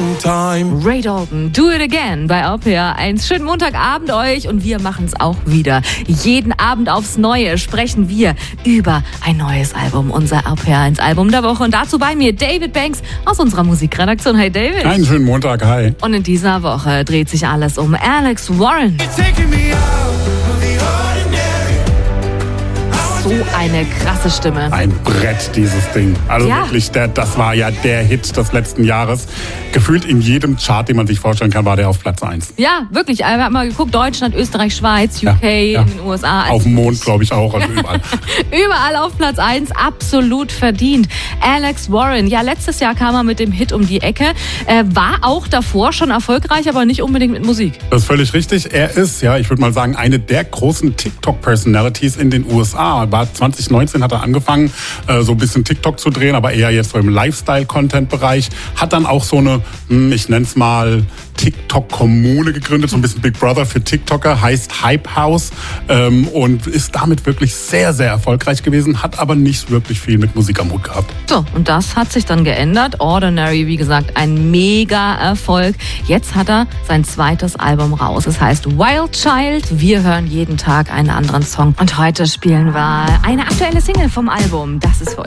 long time. Ray Dalton, Do It Again bei RPR 1. Schönen Montagabend euch und wir machen es auch wieder. Jeden Abend aufs Neue sprechen wir über ein neues Album, unser RPR 1 Album der Woche. Und dazu bei mir David Banks aus unserer Musikredaktion. Hey David. Einen schönen Montag, hi. Und in dieser Woche dreht sich alles um Alex Warren. So eine krasse Stimme. Ein Brett, dieses Ding. Also Ja. wirklich, das war ja der Hit des letzten Jahres. Gefühlt in jedem Chart, den man sich vorstellen kann, war der auf Platz 1. Ja, wirklich. Wir haben mal geguckt, Deutschland, Österreich, Schweiz, UK, Ja. in den USA. Auf dem Mond, glaube ich, auch. Also überall. Überall auf Platz 1, absolut verdient. Alex Warren, ja, letztes Jahr kam er mit dem Hit um die Ecke, war auch davor schon erfolgreich, aber nicht unbedingt mit Musik. Das ist völlig richtig. Er ist, ja, ich würde mal sagen, eine der großen TikTok-Personalities in den USA. 2019 hat er angefangen, so ein bisschen TikTok zu drehen, aber eher jetzt so im Lifestyle-Content-Bereich. Hat dann auch so eine, ich nenne es mal, TikTok-Kommune gegründet, so ein bisschen Big Brother für TikToker, heißt Hype House und ist damit wirklich sehr, sehr erfolgreich gewesen, hat aber nicht wirklich viel mit Musik am Hut gehabt. So, und das hat sich dann geändert. Ordinary, wie gesagt, ein Mega-Erfolg. Jetzt hat er sein zweites Album raus. Es heißt Wild Child. Wir hören jeden Tag einen anderen Song. Und heute spielen wir eine aktuelle Single vom Album. Das ist für